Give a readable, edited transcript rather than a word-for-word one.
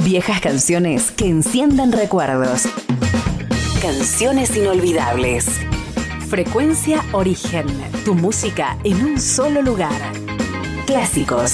Viejas canciones que enciendan recuerdos. Canciones inolvidables. Frecuencia Origen. Tu música en un solo lugar. Clásicos.